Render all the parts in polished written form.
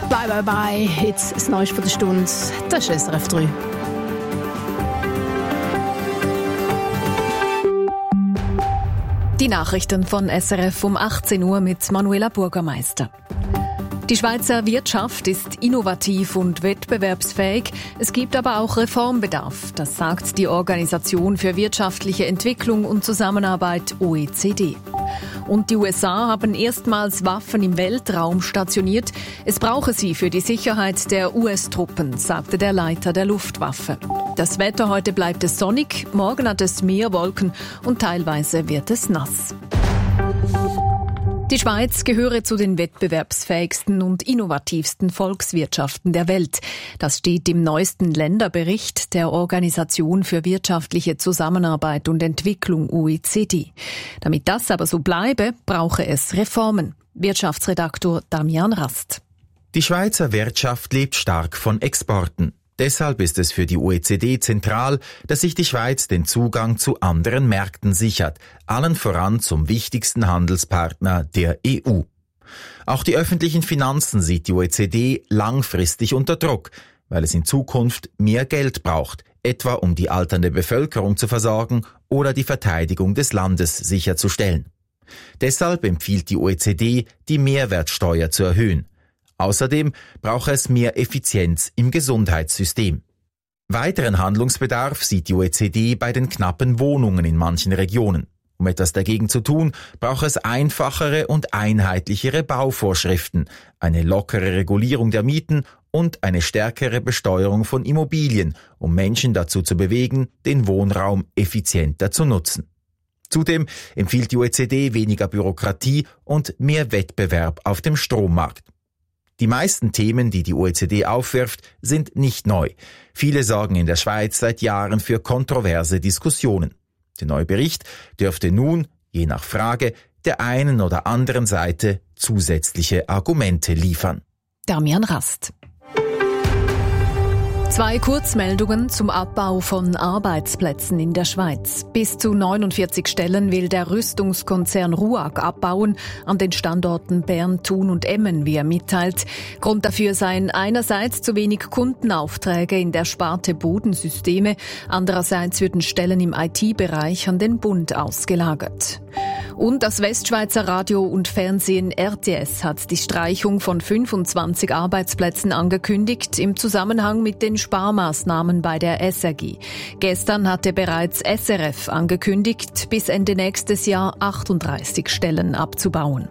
Bye, bye, bye. Jetzt das Neueste von der Stunde. Das ist SRF 3. Die Nachrichten von SRF um 18 Uhr mit Manuela Bürgermeister. Die Schweizer Wirtschaft ist innovativ und wettbewerbsfähig. Es gibt aber auch Reformbedarf. Das sagt die Organisation für wirtschaftliche Entwicklung und Zusammenarbeit OECD. Und die USA haben erstmals Waffen im Weltraum stationiert. Es brauche sie für die Sicherheit der US-Truppen, sagte der Leiter der Luftwaffe. Das Wetter heute bleibt es sonnig, morgen hat es mehr Wolken und teilweise wird es nass. Die Schweiz gehöre zu den wettbewerbsfähigsten und innovativsten Volkswirtschaften der Welt. Das steht im neuesten Länderbericht der Organisation für wirtschaftliche Zusammenarbeit und Entwicklung OECD. Damit das aber so bleibe, brauche es Reformen. Wirtschaftsredaktor Damian Rast. Die Schweizer Wirtschaft lebt stark von Exporten. Deshalb ist es für die OECD zentral, dass sich die Schweiz den Zugang zu anderen Märkten sichert, allen voran zum wichtigsten Handelspartner der EU. Auch die öffentlichen Finanzen sieht die OECD langfristig unter Druck, weil es in Zukunft mehr Geld braucht, etwa um die alternde Bevölkerung zu versorgen oder die Verteidigung des Landes sicherzustellen. Deshalb empfiehlt die OECD, die Mehrwertsteuer zu erhöhen. Außerdem braucht es mehr Effizienz im Gesundheitssystem. Weiteren Handlungsbedarf sieht die OECD bei den knappen Wohnungen in manchen Regionen. Um etwas dagegen zu tun, braucht es einfachere und einheitlichere Bauvorschriften, eine lockere Regulierung der Mieten und eine stärkere Besteuerung von Immobilien, um Menschen dazu zu bewegen, den Wohnraum effizienter zu nutzen. Zudem empfiehlt die OECD weniger Bürokratie und mehr Wettbewerb auf dem Strommarkt. Die meisten Themen, die die OECD aufwirft, sind nicht neu. Viele sorgen in der Schweiz seit Jahren für kontroverse Diskussionen. Der neue Bericht dürfte nun, je nach Frage, der einen oder anderen Seite zusätzliche Argumente liefern. Damian Rast. 2 Kurzmeldungen zum Abbau von Arbeitsplätzen in der Schweiz. Bis zu 49 Stellen will der Rüstungskonzern RUAG abbauen, an den Standorten Bern, Thun und Emmen, wie er mitteilt. Grund dafür seien einerseits zu wenig Kundenaufträge in der Sparte Bodensysteme, andererseits würden Stellen im IT-Bereich an den Bund ausgelagert. Und das Westschweizer Radio und Fernsehen RTS hat die Streichung von 25 Arbeitsplätzen angekündigt im Zusammenhang mit den Sparmaßnahmen bei der SRG. Gestern hatte bereits SRF angekündigt, bis Ende nächstes Jahr 38 Stellen abzubauen.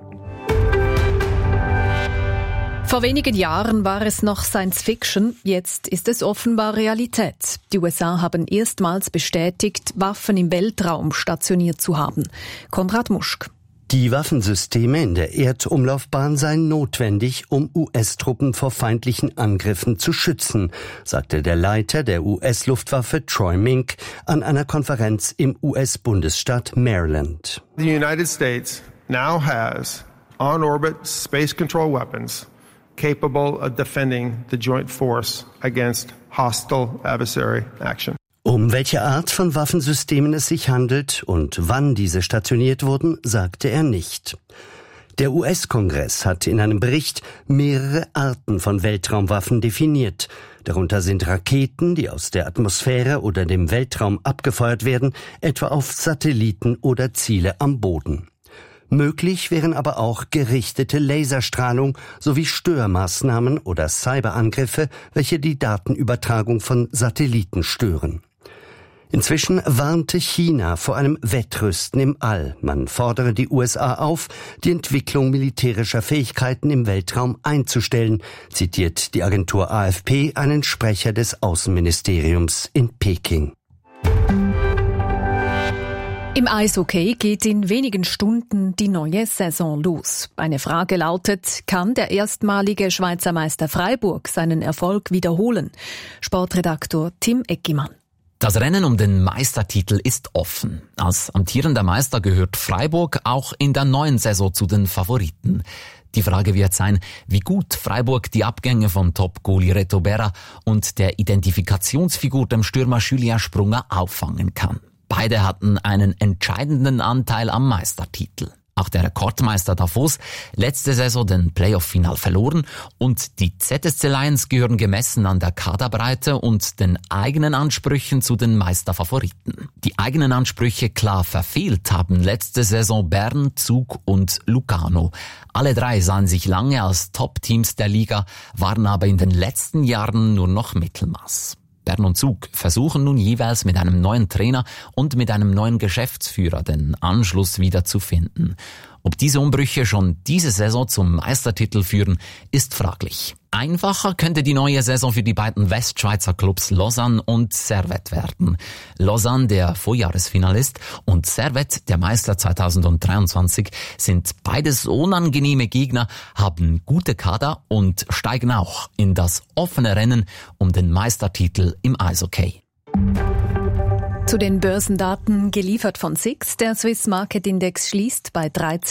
Vor wenigen Jahren war es noch Science Fiction, jetzt ist es offenbar Realität. Die USA haben erstmals bestätigt, Waffen im Weltraum stationiert zu haben. Konrad Muschk. Die Waffensysteme in der Erdumlaufbahn seien notwendig, um US-Truppen vor feindlichen Angriffen zu schützen, sagte der Leiter der US-Luftwaffe Troy Mink an einer Konferenz im US-Bundesstaat Maryland. The United States now has on-orbit space control weapons capable of defending the joint force against hostile adversary action. Um welche Art von Waffensystemen es sich handelt und wann diese stationiert wurden, sagte er nicht. Der US-Kongress hat in einem Bericht mehrere Arten von Weltraumwaffen definiert. Darunter sind Raketen, die aus der Atmosphäre oder dem Weltraum abgefeuert werden, etwa auf Satelliten oder Ziele am Boden. Möglich wären aber auch gerichtete Laserstrahlung sowie Störmaßnahmen oder Cyberangriffe, welche die Datenübertragung von Satelliten stören. Inzwischen warnte China vor einem Wettrüsten im All. Man fordere die USA auf, die Entwicklung militärischer Fähigkeiten im Weltraum einzustellen, zitiert die Agentur AFP einen Sprecher des Außenministeriums in Peking. Im Eishockey geht in wenigen Stunden die neue Saison los. Eine Frage lautet, kann der erstmalige Schweizer Meister Freiburg seinen Erfolg wiederholen? Sportredaktor Tim Eckimann. Das Rennen um den Meistertitel ist offen. Als amtierender Meister gehört Freiburg auch in der neuen Saison zu den Favoriten. Die Frage wird sein, wie gut Freiburg die Abgänge von Top-Goalie Reto Berra und der Identifikationsfigur dem Stürmer Julien Sprunger auffangen kann. Beide hatten einen entscheidenden Anteil am Meistertitel. Auch der Rekordmeister Davos, letzte Saison den Playoff-Final verloren, und die ZSC Lions gehören gemessen an der Kaderbreite und den eigenen Ansprüchen zu den Meisterfavoriten. Die eigenen Ansprüche klar verfehlt haben letzte Saison Bern, Zug und Lugano. Alle drei sahen sich lange als Top-Teams der Liga, waren aber in den letzten Jahren nur noch Mittelmaß. Bern und Zug versuchen nun jeweils mit einem neuen Trainer und mit einem neuen Geschäftsführer den Anschluss wieder zu finden. Ob diese Umbrüche schon diese Saison zum Meistertitel führen, ist fraglich. Einfacher könnte die neue Saison für die beiden Westschweizer Clubs Lausanne und Servette werden. Lausanne, der Vorjahresfinalist, und Servette, der Meister 2023, sind beides unangenehme Gegner, haben gute Kader und steigen auch in das offene Rennen um den Meistertitel im Eishockey. Zu den Börsendaten geliefert von SIX. Der Swiss Market Index schließt bei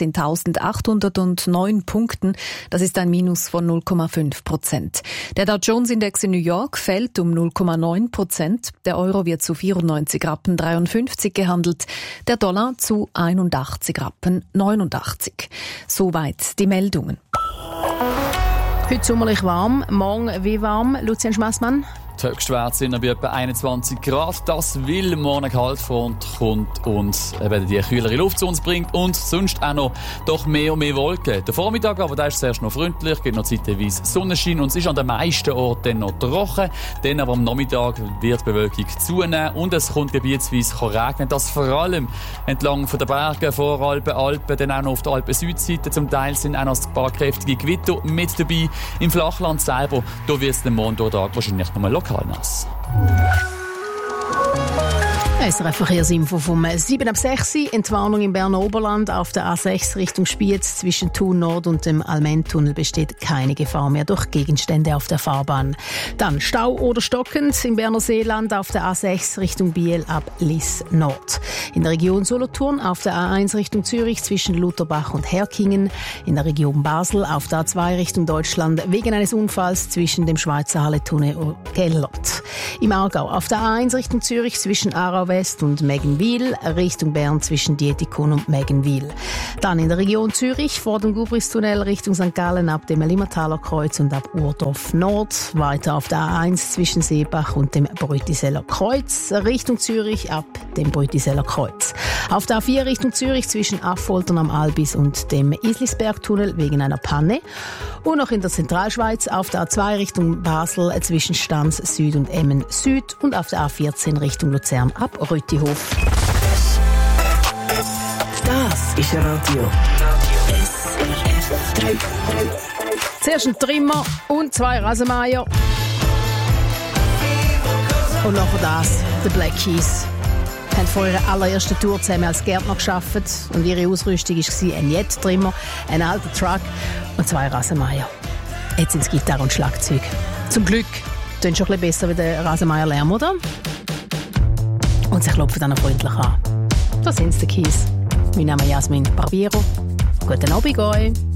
13.809 Punkten. Das ist ein Minus von 0,5%. Der Dow Jones Index in New York fällt um 0,9%. Der Euro wird zu 94,53 Rappen gehandelt. Der Dollar zu 81,89 Rappen. Soweit die Meldungen. Heute sommerlich warm, morgen wie warm, Lucian Schmassmann? Die Höchstwerte sind bei etwa 21 Grad. Das will morgen Kaltfront kommt und eben die kühlere Luft zu uns bringt und sonst auch noch doch mehr und mehr Wolken. Der Vormittag aber, der ist zuerst noch freundlich, gibt noch zeitweise Sonnenschein und es ist an den meisten Orten noch trocken. Dann aber am Nachmittag wird die Bewölkung zunehmen und es kommt gebietsweise regnen. Das vor allem entlang von den Bergen, Voralpen, Alpen, dann auch noch auf der Alpen-Südseite. Zum Teil sind auch noch ein paar kräftige Gewitter mit dabei. Im Flachland selber, da wird es den Montag wahrscheinlich nochmal lokal nass. SRF Verkehrsinfo vom 7 ab 6 Uhr. Entwarnung im Berner Oberland auf der A6 Richtung Spiez zwischen Thun Nord und dem Almentunnel besteht keine Gefahr mehr durch Gegenstände auf der Fahrbahn. Dann Stau oder stockend im Berner Seeland auf der A6 Richtung Biel ab Liss Nord. In der Region Solothurn auf der A1 Richtung Zürich zwischen Lutherbach und Herkingen. In der Region Basel auf der A2 Richtung Deutschland wegen eines Unfalls zwischen dem Schweizer Halletunnel und Gellert. Im Aargau auf der A1 Richtung Zürich zwischen Aarau West und Meggenwil, Richtung Bern zwischen Dietikon und Meggenwil. Dann in der Region Zürich vor dem Gubristunnel Richtung St. Gallen ab dem Limmertaler Kreuz und ab Urdorf Nord. Weiter auf der A1 zwischen Seebach und dem Brütiseller Kreuz, Richtung Zürich ab dem Brütiseller Kreuz. Auf der A4 Richtung Zürich zwischen Affoltern am Albis und dem Islisbergtunnel wegen einer Panne. Und noch in der Zentralschweiz auf der A2 Richtung Basel zwischen Stans Süd und Emmen Süd und auf der A14 Richtung Luzern ab Rüttihof. Das ist Radio SRF 3. Zuerst ein Trimmer und 2 Rasenmäher. Und nachher das, die Black Keys. Sie haben vor ihrer allerersten Tour zusammen als Gärtner gearbeitet und ihre Ausrüstung war ein Jet-Trimmer, ein alter Truck und 2 Rasenmäher. Jetzt sind es Gitarre und Schlagzeug. Zum Glück tun schon ein bisschen besser wie der Rasenmäher-Lärm, oder? Und sie klopfen dann noch freundlich an. Da sind die Keys. Mein Name ist Jasmin Barbiero. Guten Abend euch.